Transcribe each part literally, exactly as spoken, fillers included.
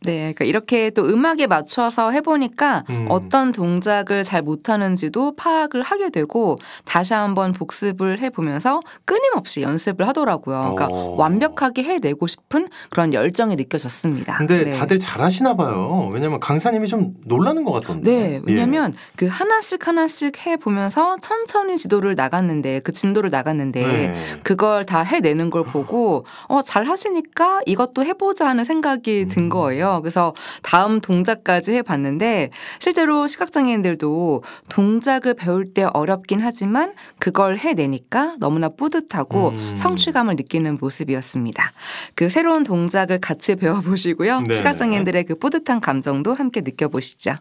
네, 그러니까 이렇게 또 음악에 맞춰서 해보니까 음. 어떤 동작을 잘 못하는지도 파악을 하게 되고 다시 한번 복습을 해보면서 끊임없이 연습을 하더라고요. 그러니까 어. 완벽하게 해내고 싶은 그런 열정이 느껴졌습니다. 근데 네. 다들 잘하시나 봐요. 왜냐면 강사님이 좀 놀라는 것 같던데. 네, 왜냐하면 예. 그 하나씩 하나씩 해보면서 천천히 지도를 나갔는데 그 진도를 나갔는데 네. 그걸 다 해내는 걸 보고 어, 잘 하시니까 이것도 해보자 하는 생각이 든 거예요. 그래서 다음 동작까지 해봤는데 실제로 시각장애인들도 동작을 배울 때 어렵긴 하지만 그걸 해내니까 너무나 뿌듯하고 음. 성취감을 느끼는 모습이었습니다. 그 새로운 동작을 같이 배워보시고요. 네네. 시각장애인들의 그 뿌듯한 감정도 함께 느껴보시죠.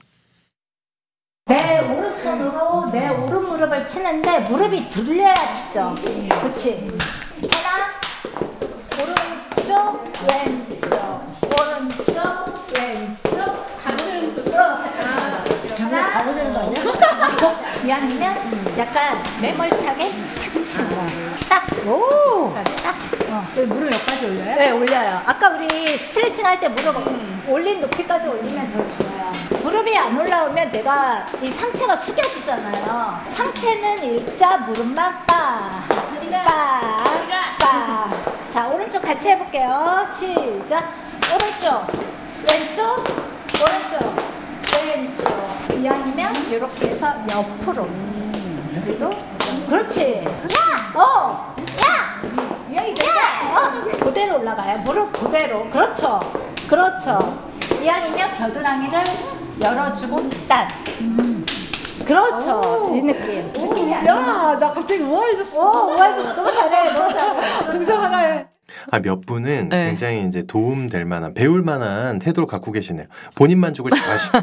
내 오른손으로 내 오른 무릎을 치는데 무릎이 들려야 치죠. 그치? 하나, 오른쪽, 왼쪽, 오른쪽, 왼쪽. 가보는 거. 하나, 가보는 거 아니야? 이왕이면 약간 매몰차게 탁 치는 거야. 딱. 오! 딱. 어. 무릎 여기까지 올려요? 네, 올려요. 아까 우리 스트레칭 할 때 무릎 올린 높이까지 올리면 더 좋아요. 무릎이 안 올라오면 내가 이 상체가 숙여지잖아요. 상체는 일자, 무릎만 빠, 빠, 빠. 자, 오른쪽 같이 해볼게요. 시작. 오른쪽, 왼쪽, 오른쪽, 왼쪽. 이왕이면 이렇게 해서 옆으로. 그래도 그렇지. 야, 어, 야, 이왕이 야, 어, 그대로 올라가요. 무릎 그대로. 그렇죠, 그렇죠. 이왕이면 겨드랑이를 열어주고 딴. 음. 그렇죠. 이 느낌. 느낌이 안 야, 나 갑자기 우아해졌어. 오, 우아해졌어. 너무 잘해. 너무 잘해. 등장 하나에. 아, 몇 분은 네. 굉장히 이제 도움될 만한, 배울 만한 태도를 갖고 계시네요. 본인 만족을 잘 하시네요.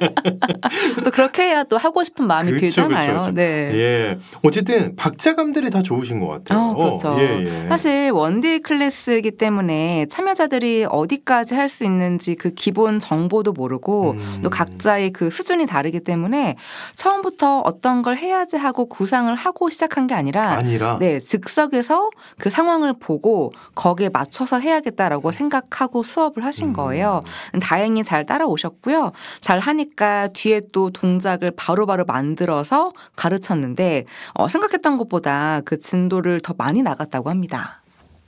또 그렇게 해야 또 하고 싶은 마음이 그쵸, 들잖아요. 그쵸, 그쵸. 네. 예. 어쨌든 박자감들이 다 좋으신 것 같아요. 어, 그렇죠. 예, 예. 사실 원데이 클래스이기 때문에 참여자들이 어디까지 할 수 있는지 그 기본 정보도 모르고 음. 또 각자의 그 수준이 다르기 때문에 처음부터 어떤 걸 해야지 하고 구상을 하고 시작한 게 아니라 아니라 네, 즉석에서 그 상황을 보고 거기에 맞춰서 해야겠다라고 생각하고 수업을 하신 거예요. 다행히 잘 따라오셨고요. 잘 하니까 뒤에 또 동작을 바로바로 만들어서 가르쳤는데 어, 생각했던 것보다 그 진도를 더 많이 나갔다고 합니다.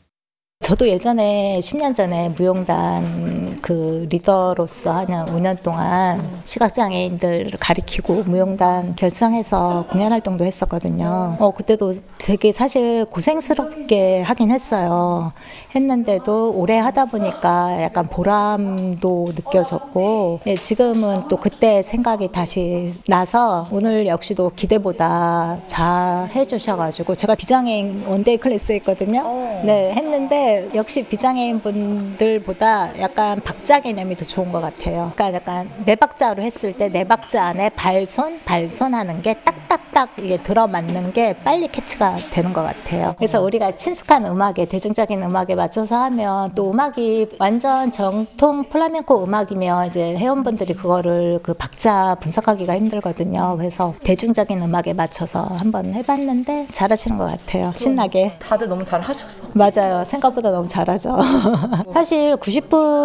저도 예전에 십 년 전에 무용단 그 리더로서 한 오 년 동안 시각장애인들 가리키고 무용단 결성해서 공연 활동도 했었거든요. 어, 그때도 되게 사실 고생스럽게 하긴 했어요. 했는데도 오래 하다 보니까 약간 보람도 느껴졌고, 네, 지금은 또 그때 생각이 다시 나서 오늘 역시도 기대보다 잘 해주셔가지고 제가 비장애인 원데이 클래스 했거든요. 네, 했는데 역시 비장애인 분들보다 약간 박자 개념이 더 좋은 것 같아요. 그러니까 약간 네 박자로 했을 때 네 박자 안에 발손, 발손 하는 게 딱딱딱 이게 들어맞는 게 빨리 캐치가 되는 것 같아요. 그래서 우리가 친숙한 음악에, 대중적인 음악에 맞춰서 하면 또 음악이 완전 정통 플라멩코 음악이면 이제 회원분들이 그거를 그 박자 분석하기가 힘들거든요. 그래서 대중적인 음악에 맞춰서 한번 해봤는데 잘하시는 것 같아요. 신나게. 다들 너무 잘 하셔서. 맞아요. 생각보다 너무 잘하죠. 사실 구십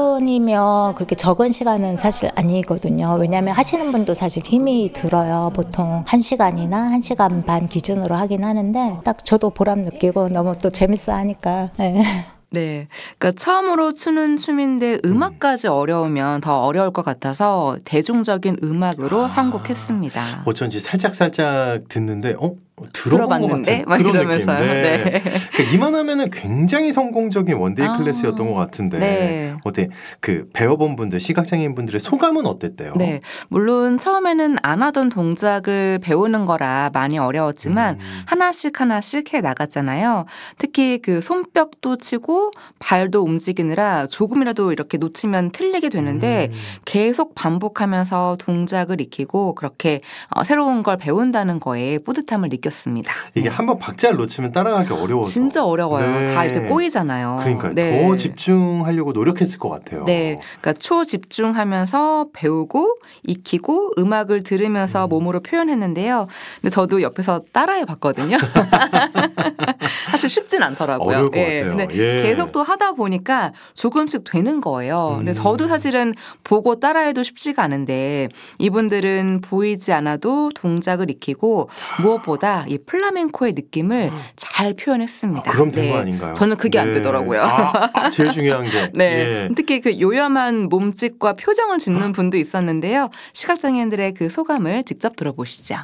분이면 그렇게 적은 시간은 사실 아니거든요. 왜냐하면 하시는 분도 사실 힘이 들어요. 보통 한 시간이나 한 시간 반 기준으로 하긴 하는데 딱 저도 보람 느끼고 너무 또 재밌어 하니까. 네. 네. 그러니까 처음으로 추는 춤인데 음악까지 어려우면 더 어려울 것 같아서 대중적인 음악으로 아, 선곡했습니다. 어쩐지 살짝살짝 듣는데 어? 들어본 것 들어봤는데? 같은 막 그런 이러면서요. 느낌. 네. 네. 그러니까 이만하면은 굉장히 성공적인 원데이 아, 클래스였던 것 같은데 네. 어때? 그 배워본 분들, 시각장애인 분들의 소감은 어땠대요? 네. 물론 처음에는 안 하던 동작을 배우는 거라 많이 어려웠지만 음. 하나씩 하나씩 해 나갔잖아요. 특히 그 손뼉도 치고 발도 움직이느라 조금이라도 이렇게 놓치면 틀리게 되는데 음. 계속 반복하면서 동작을 익히고 그렇게 어, 새로운 걸 배운다는 거에 뿌듯함을 느꼈 느꼈습니다. 이게 한번 박자를 놓치면 따라가기 어려워서. 진짜 어려워요. 네. 다 이렇게 꼬이잖아요. 그러니까 네. 더 집중하려고 노력했을 것 같아요. 네, 그러니까 초집중하면서 배우고 익히고 음악을 들으면서 음. 몸으로 표현했는데요. 근데 저도 옆에서 따라해봤거든요. 사실 쉽진 않더라고요. 어려울 것 예, 같아요. 근데 예. 계속 또 하다 보니까 조금씩 되는 거예요. 근데 음. 저도 사실은 보고 따라해도 쉽지가 않은데 이분들은 보이지 않아도 동작을 익히고 무엇보다 이 플라멩코의 느낌을 잘 표현했습니다. 아, 그럼 된 네. 거 아닌가요? 저는 그게 안 네. 되더라고요. 아, 아, 제일 중요한 게. 네. 예. 특히 그 요염한 몸짓과 표정을 짓는 분도 있었는데요. 시각장애인들의 그 소감을 직접 들어보시죠.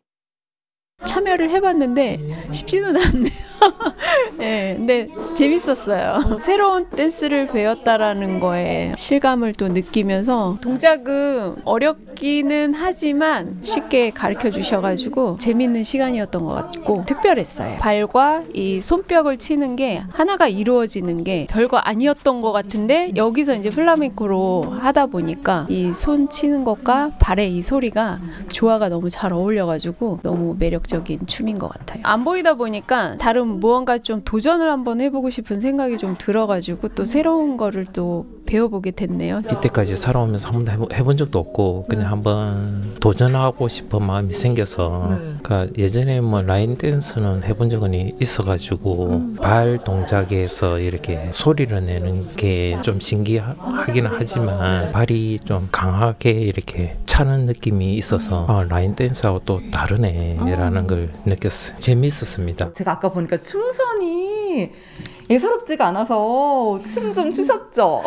참여를 해봤는데 쉽지는 않네요. 네, 근데 재밌었어요. 새로운 댄스를 배웠다라는 거에 실감을 또 느끼면서 동작은 어렵기는 하지만 쉽게 가르쳐 주셔가지고 재밌는 시간이었던 것 같고 특별했어요. 발과 이 손뼉을 치는 게 하나가 이루어지는 게 별거 아니었던 것 같은데 여기서 이제 플라멩코로 하다 보니까 이 손 치는 것과 발의 이 소리가 조화가 너무 잘 어울려가지고 너무 매력적인 춤인 것 같아요. 안 보이다 보니까 다른 무언가 좀 도전을 한번 해보고 싶은 생각이 좀 들어가지고 또 새로운 거를 또 배워보게 됐네요. 이때까지 살아오면서 한 번도 해본, 해본 적도 없고 그냥 한번 도전하고 싶은 마음이 생겨서 그러니까 예전에 뭐 라인 댄스는 해본 적은 있어가지고 발 동작에서 이렇게 소리를 내는 게 좀 신기하기는 하지만 발이 좀 강하게 이렇게 차는 느낌이 있어서 아, 라인 댄스하고 또 다르네라는 걸 느꼈어요. 재밌었습니다. 제가 아까 보니까 춤선이 예사롭지가 않아서 춤 좀 추셨죠?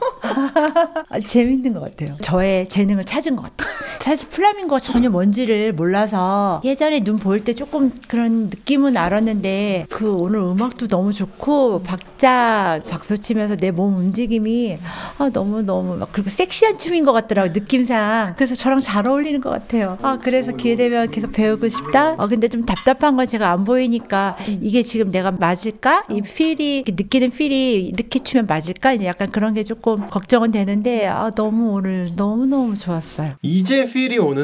아, 재밌는 것 같아요. 저의 재능을 찾은 것 같아요. 사실 플라밍고가 전혀 뭔지를 몰라서 예전에 눈 보일 때 조금 그런 느낌은 알았는데 그 오늘 음악도 너무 좋고 박자 박수 치면서 내 몸 움직임이 아, 너무너무 막 그리고 섹시한 춤인 것 같더라고요. 느낌상. 그래서 저랑 잘 어울리는 것 같아요. 아, 그래서 기회 되면 계속 배우고 싶다. 어, 근데 좀 답답한 건 제가 안 보이니까 이게 지금 내가 맞을까? 이 필이 느끼는 필이 이렇게 추면 맞을까? 이제 약간 그런 게 조금 걱정은 되는데 아, 너무 오늘 너무너무 좋았어요. 이제 필이 오는